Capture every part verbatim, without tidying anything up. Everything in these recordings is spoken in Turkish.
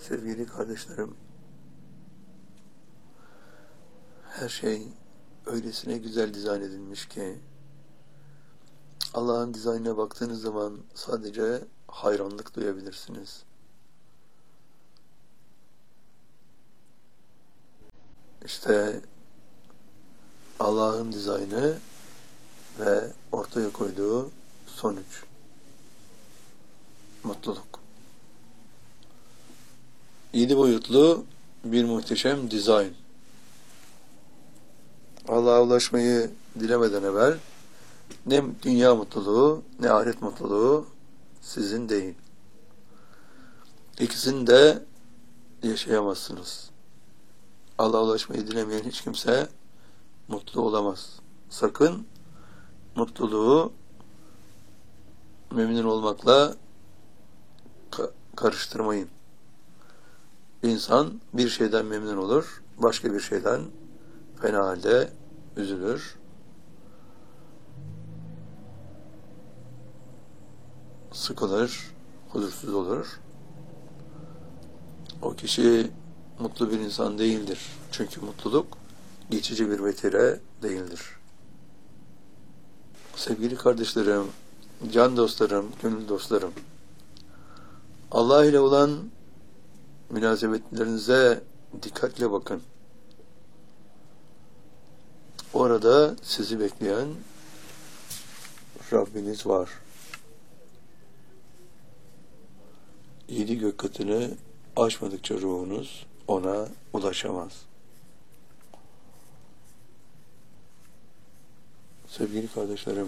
Sevgili kardeşlerim, her şey öylesine güzel dizayn edilmiş ki Allah'ın dizaynına baktığınız zaman sadece hayranlık duyabilirsiniz. İşte Allah'ın dizaynı ve ortaya koyduğu sonuç, mutluluk. Yedi boyutlu bir muhteşem dizayn. Allah'a ulaşmayı dilemeden evvel ne dünya mutluluğu ne ahiret mutluluğu sizin değil. İkisini de yaşayamazsınız. Allah'a ulaşmayı dilemeyen hiç kimse mutlu olamaz. Sakın mutluluğu memnun olmakla ka- karıştırmayın. İnsan bir şeyden memnun olur, başka bir şeyden fena halde üzülür. Sıkılır, huzursuz olur. O kişi mutlu bir insan değildir. Çünkü mutluluk geçici bir vetire değildir. Sevgili kardeşlerim, can dostlarım, gönül dostlarım, Allah ile olan münasebetlerinize dikkatle bakın. Orada sizi bekleyen Rabbiniz var. Yedi gök katını aşmadıkça ruhunuz ona ulaşamaz. Sevgili kardeşlerim,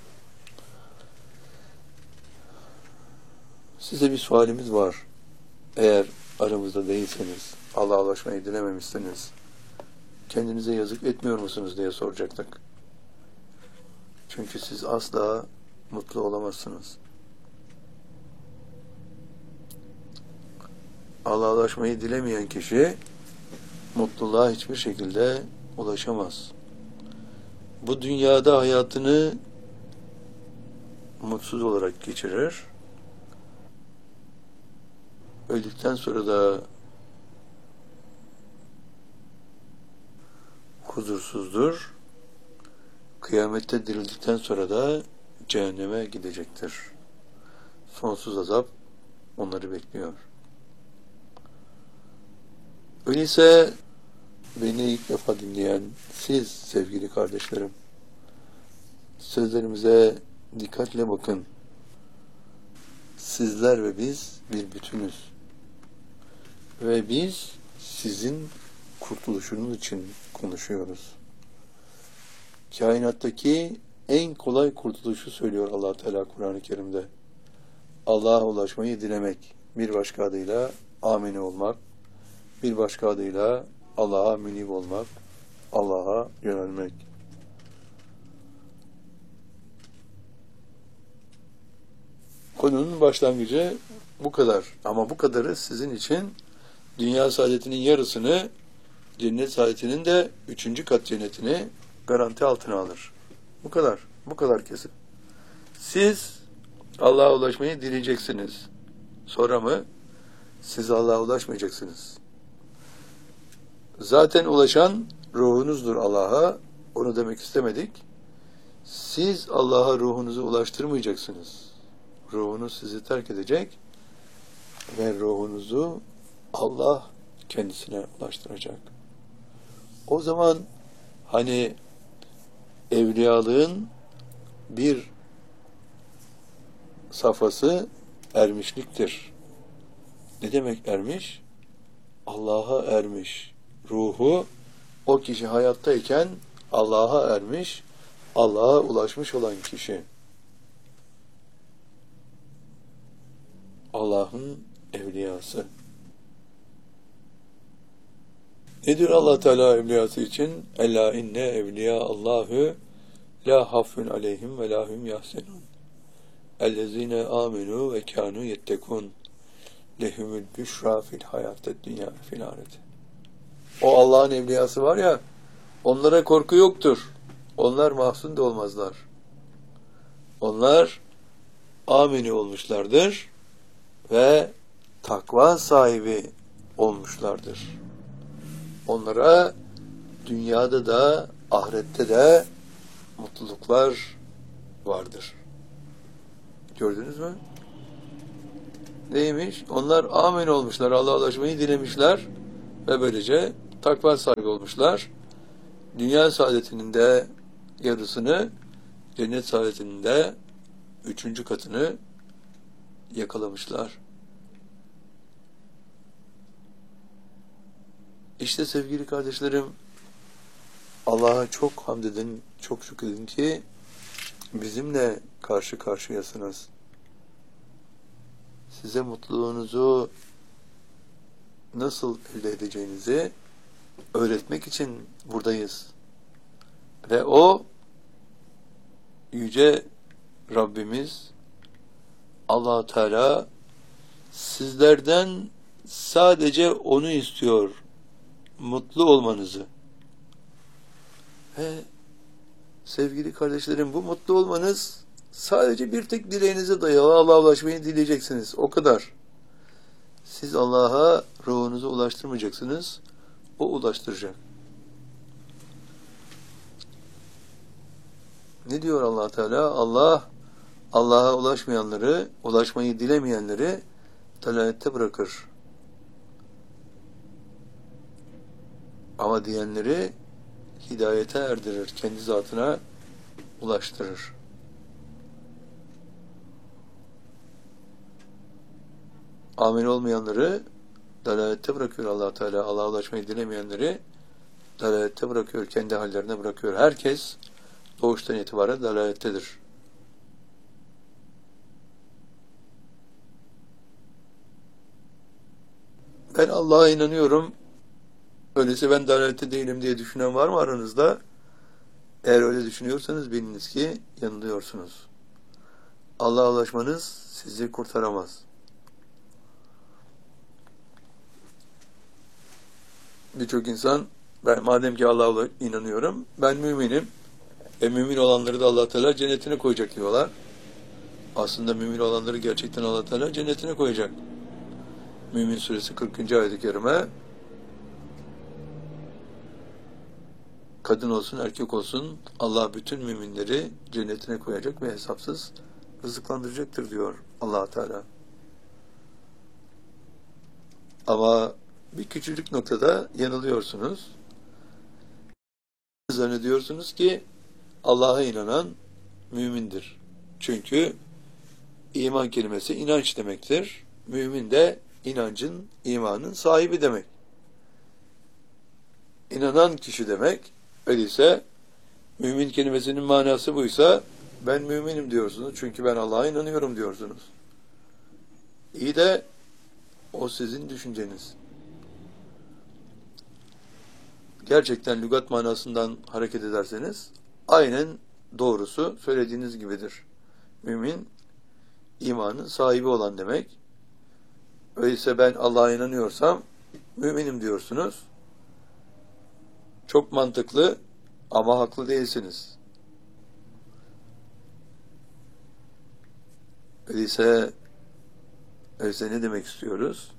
size bir sualimiz var. Eğer aramızda değilseniz, Allah'a ulaşmayı dilememişseniz, kendinize yazık etmiyor musunuz diye soracaktık. Çünkü siz asla mutlu olamazsınız. Allah'a ulaşmayı dilemeyen kişi mutluluğa hiçbir şekilde ulaşamaz. Bu dünyada hayatını mutsuz olarak geçirir. Öldükten sonra da huzursuzdur. Kıyamette dirildikten sonra da cehenneme gidecektir. Sonsuz azap onları bekliyor. Öyleyse beni ilk defa dinleyen siz sevgili kardeşlerim, sözlerimize dikkatle bakın. Sizler ve biz bir bütünüz. Ve biz sizin kurtuluşunuz için konuşuyoruz. Kainattaki en kolay kurtuluşu söylüyor Allah Teala Kur'an-ı Kerim'de. Allah'a ulaşmayı dilemek, bir başka adıyla amine olmak, bir başka adıyla Allah'a münib olmak, Allah'a yönelmek. Konunun başlangıcı bu kadar. Ama bu kadarı sizin için dünya saadetinin yarısını, cennet saadetinin de üçüncü kat cennetini garanti altına alır. Bu kadar. Bu kadar kesin. Siz Allah'a ulaşmayı dileyeceksiniz. Sonra mı? Siz Allah'a ulaşmayacaksınız. Zaten ulaşan ruhunuzdur Allah'a. Onu demek istemedik. Siz Allah'a ruhunuzu ulaştırmayacaksınız. Ruhunuz sizi terk edecek ve ruhunuzu Allah kendisine ulaştıracak. O zaman hani evliyalığın bir safhası ermişliktir. Ne demek ermiş? Allah'a ermiş. Ruhu o kişi hayattayken Allah'a ermiş, Allah'a ulaşmış olan kişi. Allah'ın evliyası. Ne diyor Allah Teala evliyası için? Ella inne evliya Allahu la hafun aleyhim ve la hum yahsenun. Ellezine amenu ve kanu yettekun. Lehumul büşra fil hayatet dünya fil ahiret. O Allah'ın evliyası var ya, onlara korku yoktur. Onlar mahzun da olmazlar. Onlar amini olmuşlardır ve takva sahibi olmuşlardır. Onlara dünyada da ahirette de mutluluklar vardır. Gördünüz mü? Neymiş? Onlar amin olmuşlar. Allah'a ulaşmayı dilemişler ve böylece takva sahibi olmuşlar. Dünya saadetinin de yarısını, cennet saadetinin de üçüncü katını yakalamışlar. İşte sevgili kardeşlerim, Allah'a çok hamd edin, çok şükredin ki bizimle karşı karşıyasınız. Size mutluluğunuzu nasıl elde edeceğinizi öğretmek için buradayız. Ve o yüce Rabbimiz Allah Teala sizlerden sadece onu istiyor, mutlu olmanızı. Ve sevgili kardeşlerim, bu mutlu olmanız sadece bir tek dileğinize dayalı. Allah'a ulaşmayı dileyeceksiniz. O kadar. Siz Allah'a ruhunuzu ulaştırmayacaksınız. O ulaştıracak. Ne diyor Allah Teala? Allah Allah'a ulaşmayanları, ulaşmayı dilemeyenleri dalalette bırakır. Ama diyenleri hidayete erdirir, kendi zatına ulaştırır. Amin olmayanları dalalette bırakıyor Allah Teala. Allah'a ulaşmayı dilemeyenleri dalalette bırakıyor, kendi hallerine bırakıyor. Herkes doğuştan itibaren dalalettedir. Ben Allah'a inanıyorum, öyleyse ben dalalette değilim diye düşünen var mı aranızda? Eğer öyle düşünüyorsanız biliniz ki yanılıyorsunuz. Allah'a ulaşmanız sizi kurtaramaz. Birçok insan, ben madem ki Allah'a inanıyorum, ben müminim, e mümin olanları da Allah Teala cennetine koyacak diyorlar. Aslında mümin olanları gerçekten Allah Teala cennetine koyacak. Mümin suresi kırkıncı ayet-i kerime, kadın olsun erkek olsun Allah bütün müminleri cennetine koyacak ve hesapsız rızıklandıracaktır diyor Allah Teala. Ama bir küçücük noktada yanılıyorsunuz. Zannediyorsunuz ki Allah'a inanan mümindir. Çünkü iman kelimesi inanç demektir. Mümin de inancın, imanın sahibi demek. İnanan kişi demek. Öyleyse mümin kelimesinin manası buysa ben müminim diyorsunuz. Çünkü ben Allah'a inanıyorum diyorsunuz. İyi de o sizin düşünceniz. Gerçekten lügat manasından hareket ederseniz aynen doğrusu söylediğiniz gibidir. Mümin imanın sahibi olan demek. Öyleyse ben Allah'a inanıyorsam müminim diyorsunuz. Çok mantıklı ama haklı değilsiniz. Öyleyse, öyleyse ne demek istiyoruz?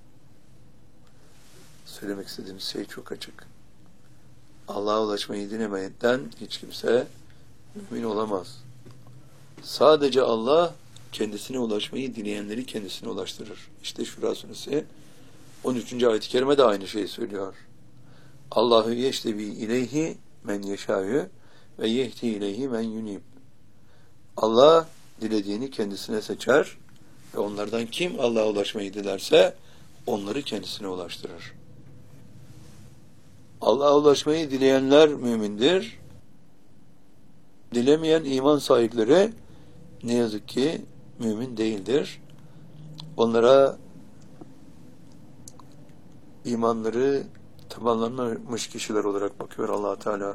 Söylemek istediğimiz şey çok açık. Allah'a ulaşmayı dilemeyenden hiç kimse mümin olamaz. Sadece Allah kendisine ulaşmayı dileyenleri kendisine ulaştırır. İşte Şura suresi on üçüncü ayet-i kerime de aynı şeyi söylüyor. Allahu yeştebi ileyhi men yeşâ'yü ve yehdi ileyhi men yunib. Allah dilediğini kendisine seçer ve onlardan kim Allah'a ulaşmayı dilerse onları kendisine ulaştırır. Allah'a ulaşmayı dileyenler mümindir. Dilemeyen iman sahipleri ne yazık ki mümin değildir. Onlara imanları tamamlanmış kişiler olarak bakıyor Allah Teala.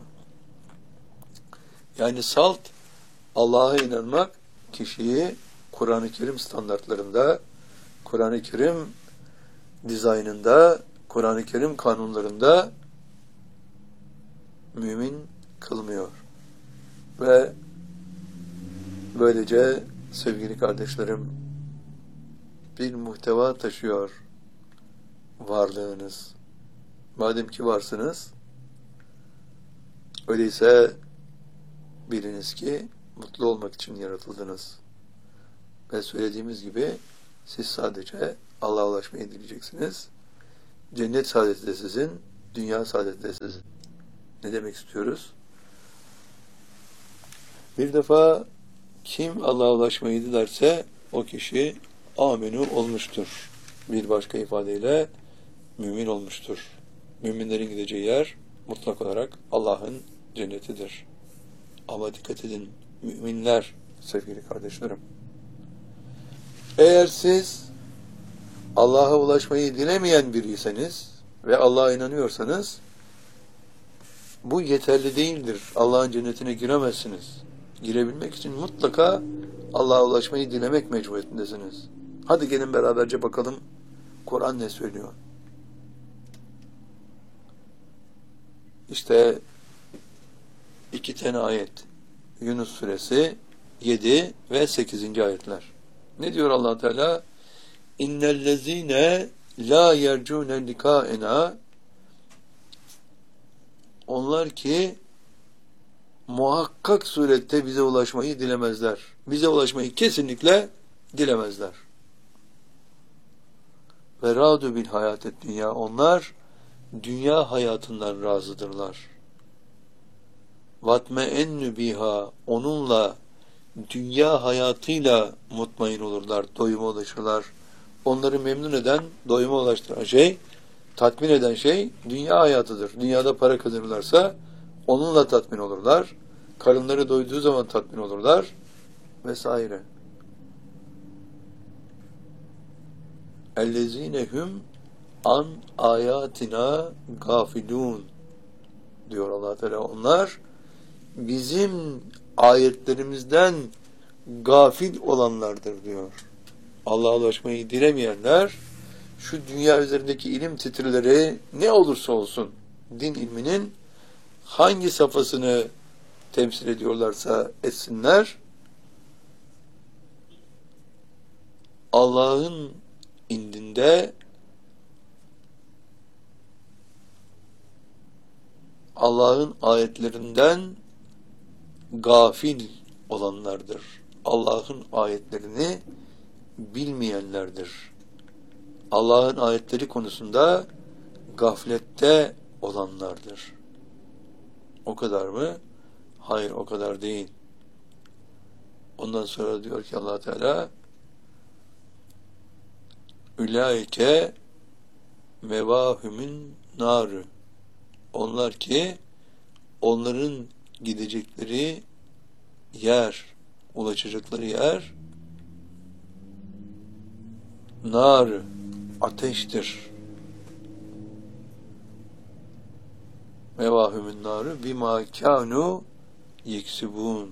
Yani salt Allah'a inanmak kişiyi Kur'an-ı Kerim standartlarında, Kur'an-ı Kerim dizaynında, Kur'an-ı Kerim kanunlarında mümin kılmıyor. Ve böylece sevgili kardeşlerim bir muhteva taşıyor. varlığınız. Madem ki varsınız, öyleyse biliniz ki mutlu olmak için yaratıldınız. Ve söylediğimiz gibi siz sadece Allah'a ulaşmayı dileyeceksiniz. Cennet saadeti de sizin, dünya saadeti de sizin. Ne demek istiyoruz? Bir defa kim Allah'a ulaşmayı dilerse o kişi amenü olmuştur. Bir başka ifadeyle mümin olmuştur. Müminlerin gideceği yer mutlak olarak Allah'ın cennetidir. Ama dikkat edin müminler, sevgili kardeşlerim. Eğer siz Allah'a ulaşmayı dilemeyen biriyseniz ve Allah'a inanıyorsanız bu yeterli değildir. Allah'ın cennetine giremezsiniz. Girebilmek için mutlaka Allah'a ulaşmayı dilemek mecburiyetindesiniz. Hadi gelin beraberce bakalım Kur'an ne söylüyor? İşte iki tane ayet. Yunus suresi yedi ve sekizinci ayetler. Ne diyor Allah Teala? İnnellezîne lâ yercûne likâena, onlar ki muhakkak surette bize ulaşmayı dilemezler. Bize ulaşmayı kesinlikle dilemezler. Ve râdû bil hayâtet dünya, onlar dünya hayatından razıdırlar. Vatme ennü biha, onunla dünya hayatıyla mutmain olurlar, doyuma ulaşırlar. Onları memnun eden, doyuma ulaştıran şey, tatmin eden şey dünya hayatıdır. Dünyada para kazanırlarsa onunla tatmin olurlar. Karınları doyduğu zaman tatmin olurlar vesaire. Ellezinehum an ayatina gafilun diyor Allah Teala. Onlar bizim ayetlerimizden gafil olanlardır diyor. Allah'a ulaşmayı dilemeyenler, şu dünya üzerindeki ilim titrileri ne olursa olsun, din ilminin hangi safhasını temsil ediyorlarsa etsinler, Allah'ın indinde Allah'ın ayetlerinden gafil olanlardır. Allah'ın ayetlerini bilmeyenlerdir. Allah'ın ayetleri konusunda gaflette olanlardır. O kadar mı? Hayır, o kadar değil. Ondan sonra diyor ki Allah Teala, Ülaike mevahümün narı, onlar ki onların gidecekleri yer, ulaşacakları yer nar, ateştir. Mevahümün narı bima kânu yeksibûn,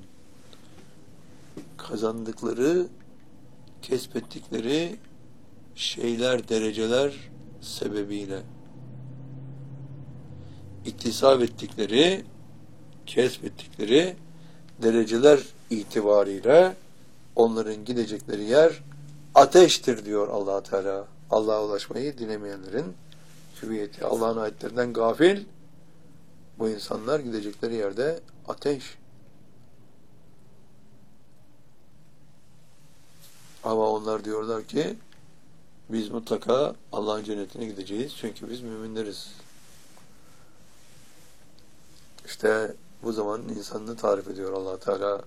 kazandıkları, kesbettikleri şeyler, dereceler sebebiyle, iktisap ettikleri, kesbettikleri dereceler itibariyle onların gidecekleri yer ateştir diyor Allah Teala. Allah'a ulaşmayı dilemeyenlerin hüviyeti, Allah'ın ayetlerinden gafil bu insanlar gidecekleri yerde ateş. Ama onlar diyorlar ki biz mutlaka Allah'ın cennetine gideceğiz çünkü biz müminleriz. İşte bu zamanın insanını tarif ediyor Allah Teala.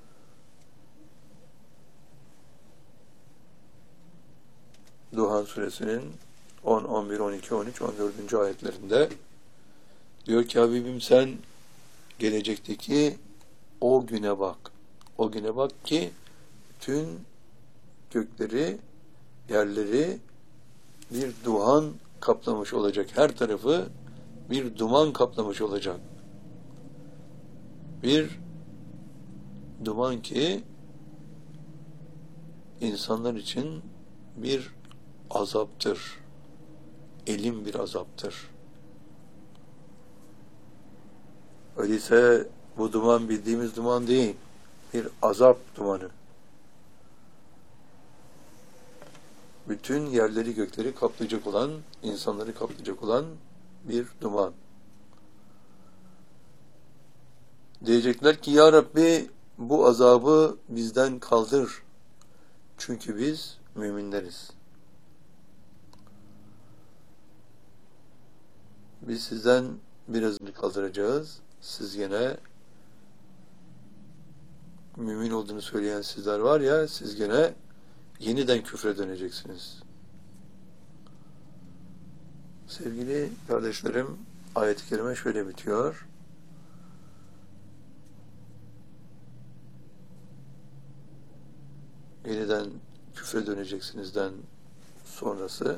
Duhan suresinin on, on bir, on iki, on üç, on dördüncü ayetlerinde diyor ki Habibim sen gelecekteki o güne bak. O güne bak ki bütün gökleri, yerleri bir duhan kaplamış olacak. Her tarafı bir duman kaplamış olacak. Bir duman ki insanlar için bir azaptır. Elim bir azaptır. Öyleyse bu duman bildiğimiz duman değil. Bir azap dumanı. bütün yerleri gökleri kaplayacak olan, insanları kaplayacak olan bir duman. Diyecekler ki ya Rabbi bu azabı bizden kaldır. Çünkü biz müminleriz. Biz sizden birazını kaldıracağız. Siz gene mümin olduğunu söyleyen sizler var ya, siz gene yeniden küfre döneceksiniz. Sevgili kardeşlerim, ayet-i kerime şöyle bitiyor. Yeniden küfre döneceksinizden sonrası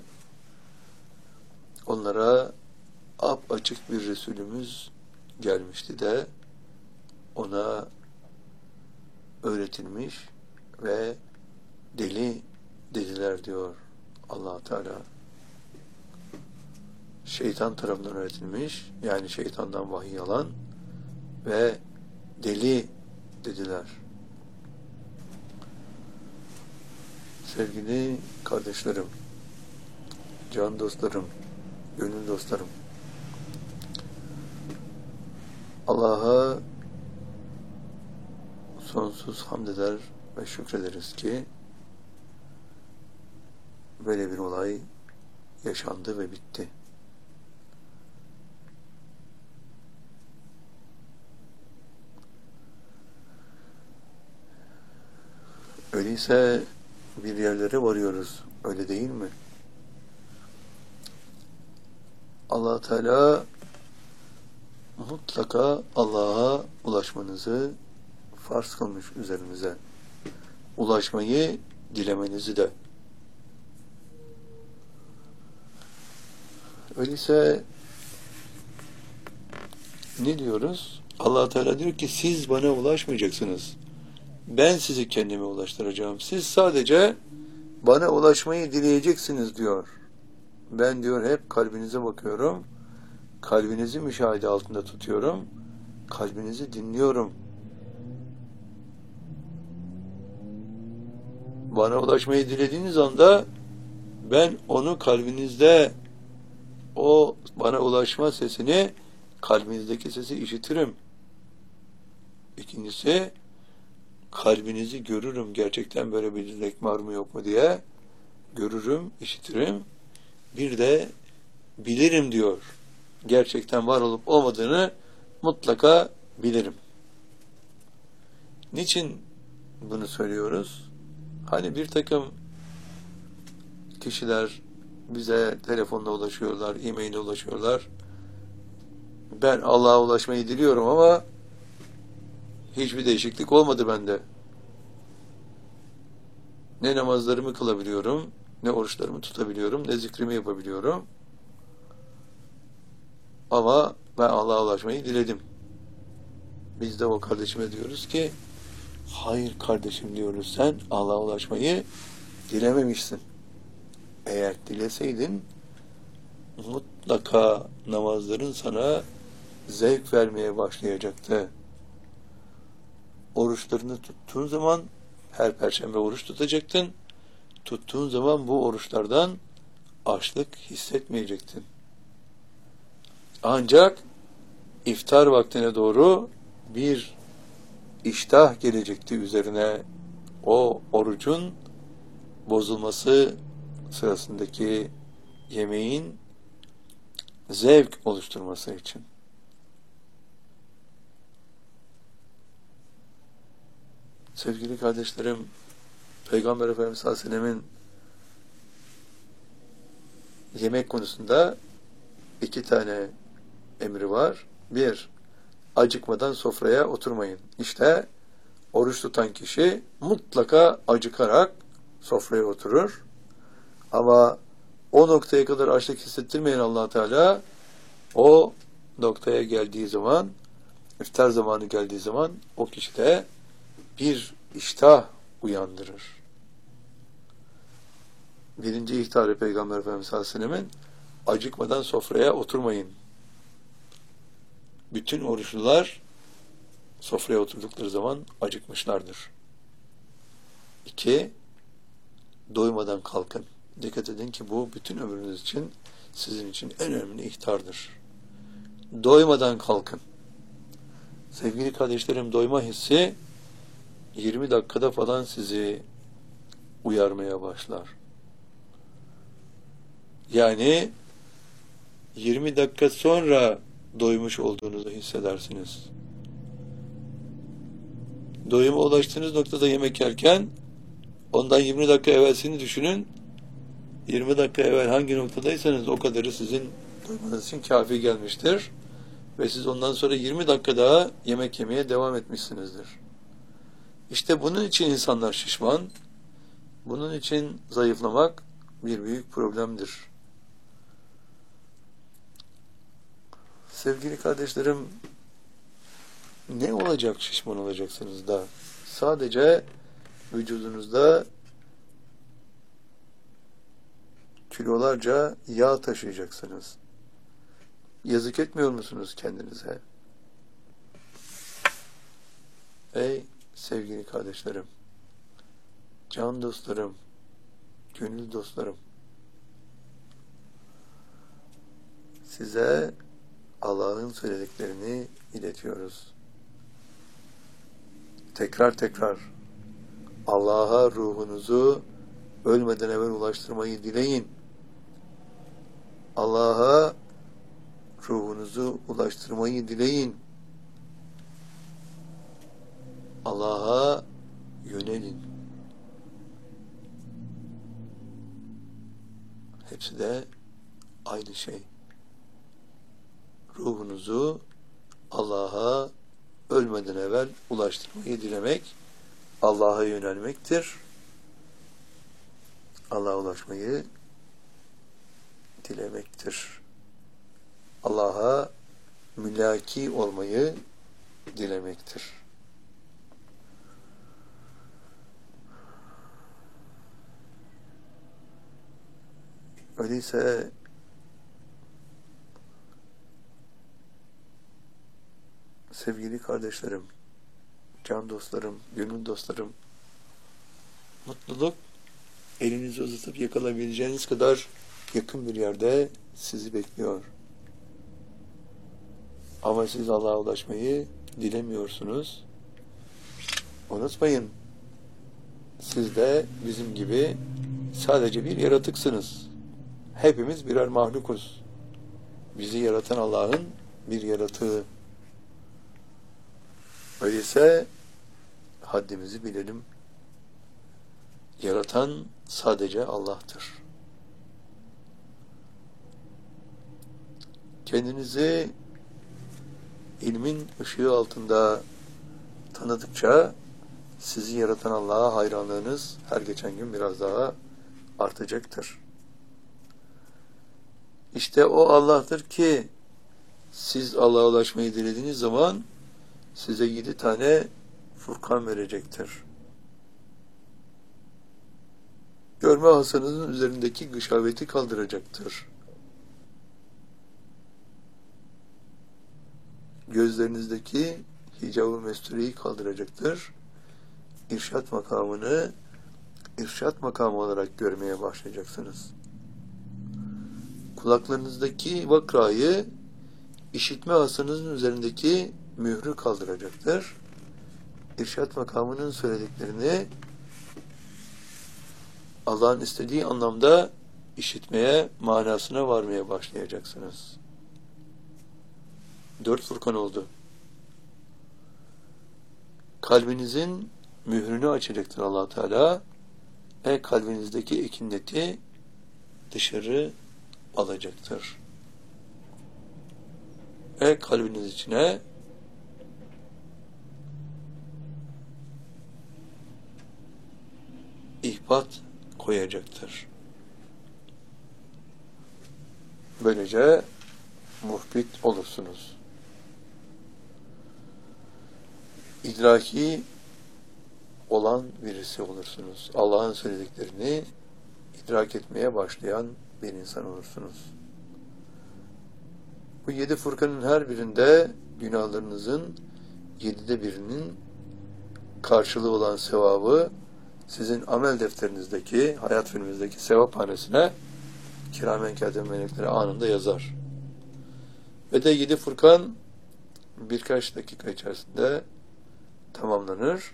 onlara apaçık bir Resulümüz gelmişti de ona öğretilmiş ve deli dediler diyor Allah Teala. Şeytan tarafından öğretilmiş, yani şeytandan vahiy alan ve deli dediler. Sevgili kardeşlerim, can dostlarım, gönül dostlarım, Allah'a sonsuz hamd eder ve şükrederiz ki böyle bir olay yaşandı ve bitti. Öyleyse bir yerlere varıyoruz, öyle değil mi? Allah Teala mutlaka Allah'a ulaşmanızı farz kılmış üzerimize. Ulaşmayı dilemenizi de. Öyleyse ne diyoruz? Allah Teala diyor ki siz bana ulaşmayacaksınız. Ben sizi kendime ulaştıracağım. Siz sadece bana ulaşmayı dileyeceksiniz diyor. Ben diyor hep kalbinize bakıyorum. Kalbinizi müşahede altında tutuyorum. Kalbinizi dinliyorum. Bana ulaşmayı dilediğiniz anda ben onu kalbinizde, o bana ulaşma sesini, kalbinizdeki sesi işitirim. İkincisi, kalbinizi görürüm. Gerçekten böyle bir dilek var mı yok mu diye görürüm, işitirim. Bir de bilirim diyor. Gerçekten var olup olmadığını mutlaka bilirim. Niçin bunu söylüyoruz? Hani bir takım kişiler bize telefonla ulaşıyorlar, e-mail'le ulaşıyorlar. Ben Allah'a ulaşmayı diliyorum ama hiçbir değişiklik olmadı bende. Ne namazlarımı kılabiliyorum, ne oruçlarımı tutabiliyorum, ne zikrimi yapabiliyorum. Ama ben Allah'a ulaşmayı diledim. Biz de o kardeşime diyoruz ki, hayır kardeşim diyoruz, sen Allah'a ulaşmayı dilememişsin. Eğer dileseydin, mutlaka namazların sana zevk vermeye başlayacaktı. Oruçlarını tuttuğun zaman, her perşembe oruç tutacaktın. Tuttuğun zaman bu oruçlardan açlık hissetmeyecektin. Ancak iftar vaktine doğru bir iştah gelecekti üzerine, o orucun bozulması sırasındaki yemeğin zevk oluşturması için. Sevgili kardeşlerim, Peygamber Efendimiz sallallahu aleyhi ve sellem'in yemek konusunda iki tane emri var. Bir, acıkmadan sofraya oturmayın. İşte oruç tutan kişi mutlaka acıkarak sofraya oturur. Ama o noktaya kadar açlık hissettirmeyen Allah Teala, o noktaya geldiği zaman, iftar zamanı geldiği zaman o kişide bir iştah uyandırır. Birinci ihtarı Peygamber Efendimiz sallallahu aleyhi ve sellem'in, acıkmadan sofraya oturmayın. Bütün oruçlular sofraya oturdukları zaman acıkmışlardır. İki, doymadan kalkın. Dikkat edin ki bu bütün ömrünüz için, sizin için en önemli ihtardır. Doymadan kalkın. Sevgili kardeşlerim, doyma hissi yirmi dakikada falan sizi uyarmaya başlar. Yani yirmi dakika sonra doymuş olduğunuzu hissedersiniz. Doyuma ulaştığınız noktada yemek yerken ondan yirmi dakika evvelsini düşünün. yirmi dakika evvel hangi noktadaysanız o kadarı sizin doymanız için kafi gelmiştir. Ve siz ondan sonra yirmi dakika daha yemek yemeye devam etmişsinizdir. İşte bunun için insanlar şişman, bunun için zayıflamak bir büyük problemdir. Sevgili kardeşlerim, ne olacak şişman olacaksınız da? Sadece vücudunuzda kilolarca yağ taşıyacaksınız. Yazık etmiyor musunuz kendinize? Ey sevgili kardeşlerim, can dostlarım, gönül dostlarım, size Allah'ın söylediklerini iletiyoruz. Tekrar tekrar Allah'a ruhunuzu ölmeden evvel ulaştırmayı dileyin. Allah'a ruhunuzu ulaştırmayı dileyin. Allah'a yönelin. Hepsi de aynı şey. Ruhunuzu Allah'a ölmeden evvel ulaştırmayı dilemek, Allah'a yönelmektir. Allah'a ulaşmayı dilemektir. Allah'a mülaki olmayı dilemektir. Öyleyse sevgili kardeşlerim, can dostlarım, gönül dostlarım, mutluluk elinizi uzatıp yakalayabileceğiniz kadar yakın bir yerde sizi bekliyor. Ama siz Allah'a ulaşmayı dilemiyorsunuz. Unutmayın, siz de bizim gibi sadece bir yaratıksınız. Hepimiz birer mahlukuz. Bizi yaratan Allah'ın bir yaratığı. Öyleyse haddimizi bilelim. Yaratan sadece Allah'tır. Kendinizi ilmin ışığı altında tanıdıkça sizi yaratan Allah'a hayranlığınız her geçen gün biraz daha artacaktır. İşte o Allah'tır ki siz Allah'a ulaşmayı dilediğiniz zaman size yedi tane Furkan verecektir. Görme hasanızın üzerindeki gışaveti kaldıracaktır. Gözlerinizdeki hicab-ı mestureyi kaldıracaktır. İrşat makamını irşat makamı olarak görmeye başlayacaksınız. Kulaklarınızdaki vakrayı işitme hasanızın üzerindeki mührü kaldıracaktır. İrşat makamının söylediklerini Allah'ın istediği anlamda işitmeye, manasına varmaya başlayacaksınız. Dört Furkan oldu. Kalbinizin mührünü açacaktır Allah Teala ve kalbinizdeki ekineti dışarı alacaktır. Ve kalbiniz içine ihbat koyacaktır. Böylece muhbit olursunuz. İdraki olan birisi olursunuz. Allah'ın söylediklerini idrak etmeye başlayan bir insan olursunuz. Bu yedi Furkanın her birinde günahlarınızın yedide birinin karşılığı olan sevabı sizin amel defterinizdeki, hayat filminizdeki sevap hanesine kiramen kâtiben melekleri anında yazar. Ve de yedi Furkan birkaç dakika içerisinde tamamlanır.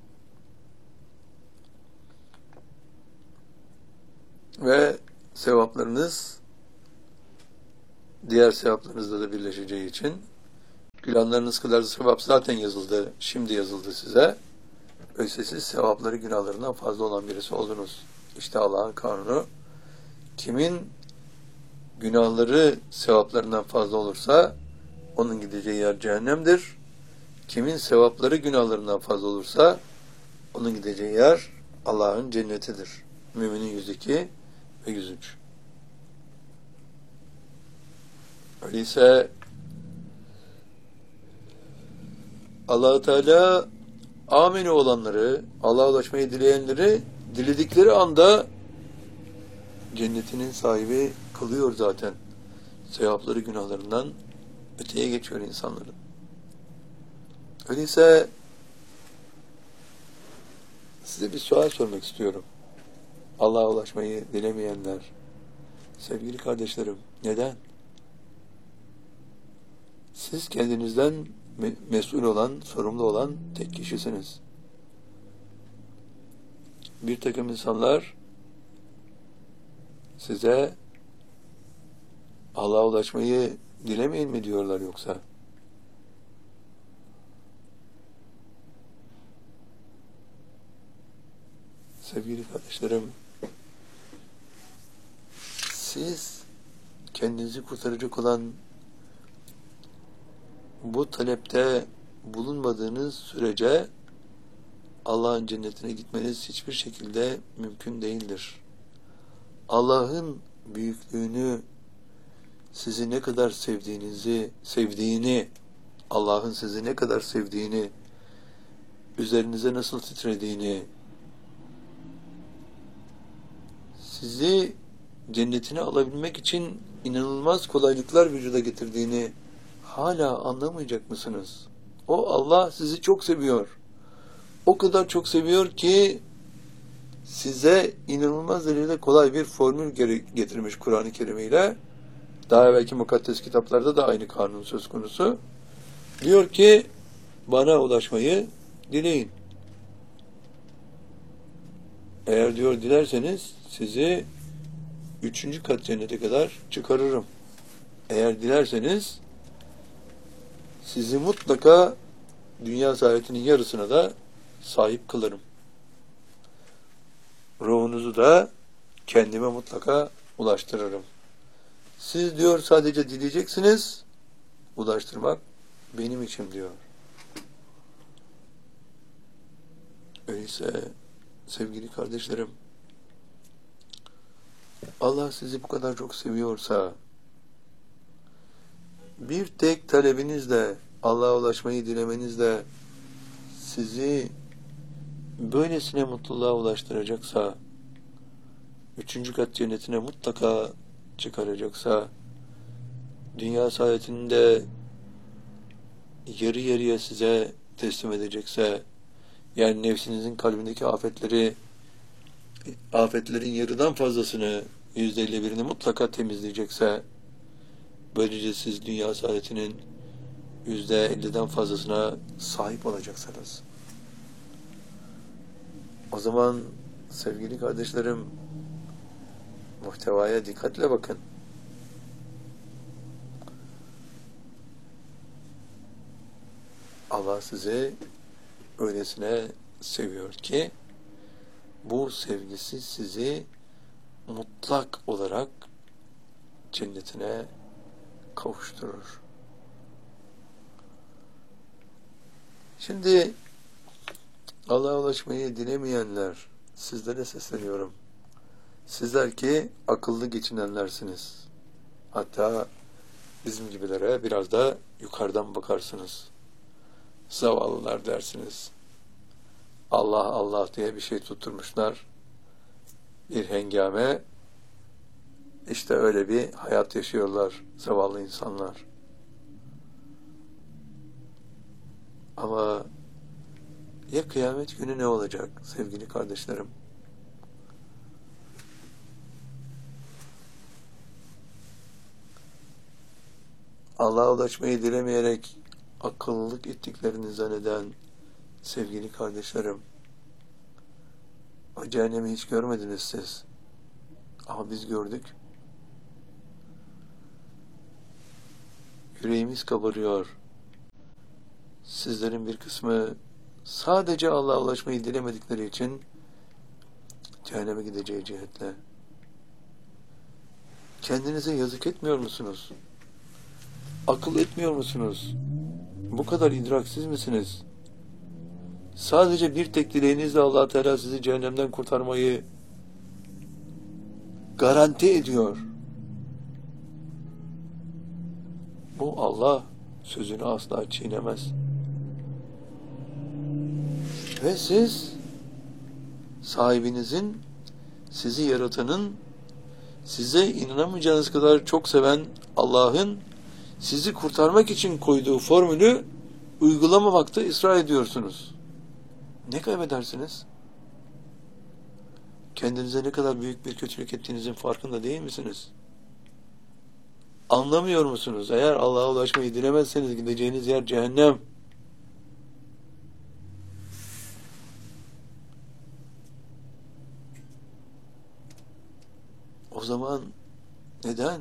Ve sevaplarınız diğer sevaplarınızla da birleşeceği için günahlarınız kadar sevap zaten yazıldı, şimdi yazıldı size. Öyleyse siz sevapları günahlarından fazla olan birisi oldunuz. İşte Allah'ın kanunu. Kimin günahları sevaplarından fazla olursa onun gideceği yer cehennemdir. Kimin sevapları günahlarından fazla olursa onun gideceği yer Allah'ın cennetidir. Müminin yüz iki ve yüz üç. Öyleyse Allah-u Teala amini olanları, Allah'a ulaşmayı dileyenleri diledikleri anda cennetinin sahibi kılıyor zaten. Sevapları günahlarından öteye geçiyor insanların. Öyleyse size bir sual sormak istiyorum. Allah'a ulaşmayı dilemeyenler, sevgili kardeşlerim, neden? Siz kendinizden me- mesul olan, sorumlu olan tek kişisiniz. Bir takım insanlar size Allah'a ulaşmayı dilemeyin mi diyorlar yoksa? Sevgili kardeşlerim, siz kendinizi kurtaracak olan bu talepte bulunmadığınız sürece Allah'ın cennetine gitmeniz hiçbir şekilde mümkün değildir. Allah'ın büyüklüğünü, sizi ne kadar sevdiğinizi, sevdiğini, Allah'ın sizi ne kadar sevdiğini, üzerinize nasıl titrediğini, sizi cennetine alabilmek için inanılmaz kolaylıklar vücuda getirdiğini hala anlamayacak mısınız? O Allah sizi çok seviyor. O kadar çok seviyor ki size inanılmaz derecede kolay bir formül getirmiş Kur'an-ı Kerim ile. Daha evvelki mukaddes kitaplarda da aynı kanun söz konusu. Diyor ki bana ulaşmayı dileyin. Eğer diyor dilerseniz sizi üçüncü kat cennete kadar çıkarırım. Eğer dilerseniz sizi mutlaka dünya saadetinin yarısına da sahip kılarım. Ruhunuzu da kendime mutlaka ulaştırırım. Siz diyor sadece dileyeceksiniz, ulaştırmak benim için diyor. Öyleyse sevgili kardeşlerim, Allah sizi bu kadar çok seviyorsa, bir tek talebinizle, Allah'a ulaşmayı dilemenizle sizi böylesine mutluluğa ulaştıracaksa, üçüncü kat cennetine mutlaka çıkaracaksa, dünya saadetini de yarı yarıya size teslim edecekse, yani nefsinizin kalbindeki afetleri, afetlerin yarıdan fazlasını, yüzde elli birini mutlaka temizleyecekse, böylece siz dünya saadetinin yüzde elliden fazlasına sahip olacaksınız. O zaman sevgili kardeşlerim, muhtevaya dikkatle bakın. Allah sizi öylesine seviyor ki bu sevgisi sizi mutlak olarak cennetine kavuşturur. Şimdi Allah'a ulaşmayı dilemeyenler, sizlere sesleniyorum. Sizler ki akıllı geçinenlersiniz. Hatta bizim gibilere biraz da yukarıdan bakarsınız. Zavallılar dersiniz. Allah Allah diye bir şey tutturmuşlar. Bir hengame, işte öyle bir hayat yaşıyorlar zavallı insanlar. Ama Ya kıyamet günü ne olacak sevgili kardeşlerim? Allah'a ulaşmayı dilemeyerek akıllılık ettiklerini zanneden sevgili kardeşlerim, o cehennemi hiç görmediniz siz. Ama biz gördük. Yüreğimiz kabarıyor. Sizlerin bir kısmı sadece Allah'a ulaşmayı dilemedikleri için cehenneme gideceği cihetle. Kendinize yazık etmiyor musunuz? Akıl etmiyor musunuz? Bu kadar idraksiz misiniz? Sadece bir tek dileğinizle Allah Teala sizi cehennemden kurtarmayı garanti ediyor. Bu Allah sözünü asla çiğnemez. Ve siz sahibinizin, sizi yaratanın, size inanamayacağınız kadar çok seven Allah'ın sizi kurtarmak için koyduğu formülü uygulamamakta ısrar ediyorsunuz. Ne kaybedersiniz? Kendinize ne kadar büyük bir kötülük ettiğinizin farkında değil misiniz? Anlamıyor musunuz? Eğer Allah'a ulaşmayı dilemezseniz gideceğiniz yer cehennem. O zaman neden?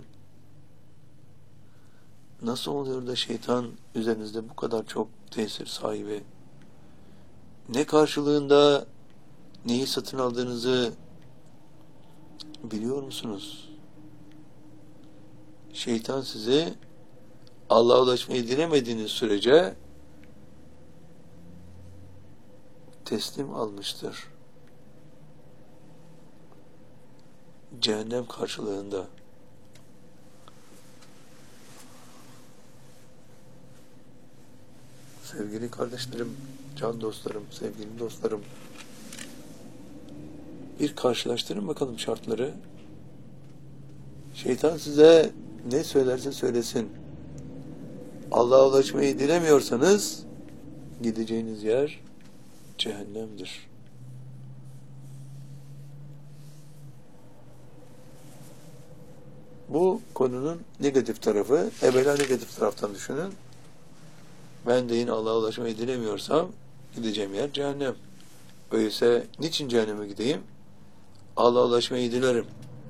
Nasıl oluyor da şeytan üzerinizde bu kadar çok tesir sahibi? Ne karşılığında neyi satın aldığınızı biliyor musunuz? Şeytan sizi Allah'a ulaşmayı dilemediğiniz sürece teslim almıştır. Cehennem karşılığında. Sevgili kardeşlerim, can dostlarım, sevgili dostlarım, bir karşılaştırın bakalım şartları. Şeytan size ne söylerse söylesin, Allah'a ulaşmayı dilemiyorsanız gideceğiniz yer cehennemdir. Bu konunun negatif tarafı, evvela negatif taraftan düşünün. Ben de yine Allah'a ulaşmayı dilemiyorsam gideceğim yer cehennem. Öyleyse niçin cehenneme gideyim? Allah'a ulaşmayı dilerim.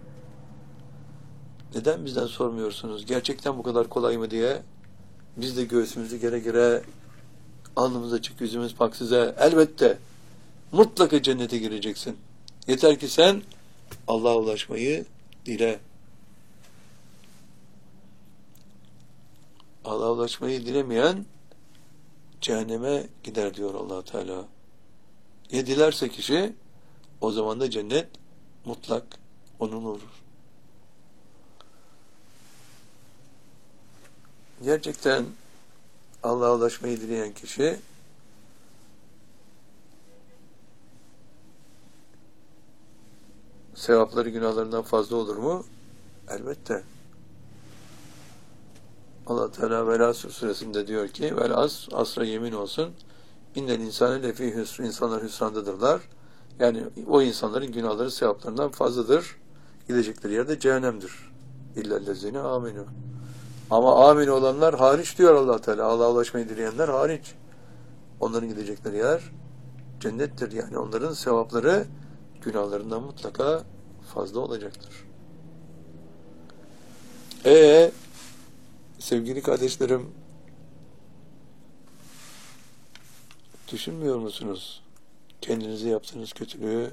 Neden bizden sormuyorsunuz? Gerçekten bu kadar kolay mı diye? Biz de göğsümüzü gere gere, alnımız açık, yüzümüz pak size. Elbette mutlaka cennete gireceksin. Yeter ki sen Allah'a ulaşmayı dile. Allah'a ulaşmayı dilemeyen cehenneme gider diyor Allah Teala. Ya dilerse kişi, o zaman da cennet mutlak onun olur. Gerçekten Allah'a ulaşmayı dileyen kişi sevapları günahlarından fazla olur mu? Elbette. Allah Teala Velasır suresinde diyor ki vel as, asra yemin olsun innel insane lefî hüsr, insanlar hüsrandadırlar. Yani o insanların günahları sevaplarından fazladır. Gidecekleri yerde cehennemdir. İllellezine aminu. Ama amin olanlar hariç diyor Allah Teala. Allah'a ulaşmayı dileyenler hariç. Onların gidecekleri yer cennettir. Yani onların sevapları günahlarından mutlaka fazla olacaktır. Eee sevgili kardeşlerim, düşünmüyor musunuz? Kendinize yaptığınız kötülüğü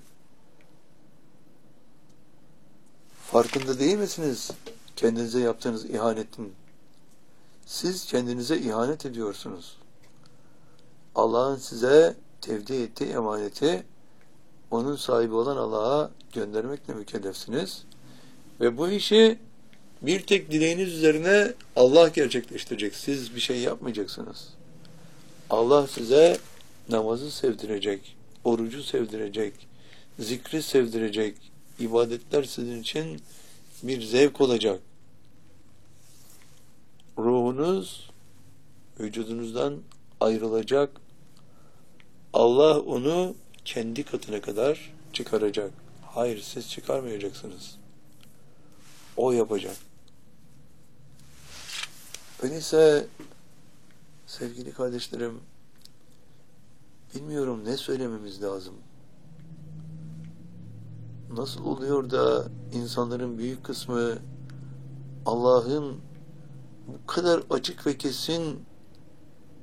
farkında değil misiniz? Kendinize yaptığınız ihanetin. Siz kendinize ihanet ediyorsunuz. Allah'ın size tevdi ettiği emaneti onun sahibi olan Allah'a göndermekle mükellefsiniz. Ve bu işi bir tek dileğiniz üzerine Allah gerçekleştirecek. Siz bir şey yapmayacaksınız. Allah size namazı sevdirecek, orucu sevdirecek, zikri sevdirecek, ibadetler sizin için bir zevk olacak. Ruhunuz vücudunuzdan ayrılacak, Allah onu kendi katına kadar çıkaracak. Hayır, siz çıkarmayacaksınız. O yapacak. Öyleyse sevgili kardeşlerim, bilmiyorum ne söylememiz lazım. Nasıl oluyor da insanların büyük kısmı Allah'ın bu kadar açık ve kesin